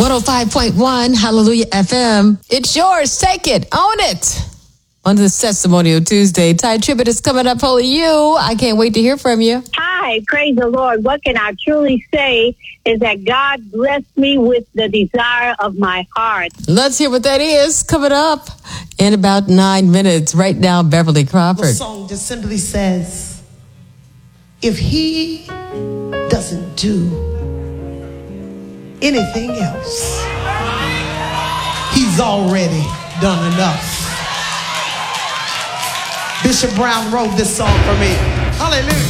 105.1 Hallelujah FM. It's yours. Take it. Own it. On this Testimonial Tuesday. Ty Tribbett is coming up. Holy you. I can't wait to hear from you. Hi, praise the Lord. What can I truly say is that God blessed me with the desire of my heart. Let's hear what that is coming up in about 9 minutes. Right now, Beverly Crawford. The song just simply says, if he doesn't do anything else, he's already done enough. Bishop Brown wrote this song for me. Hallelujah.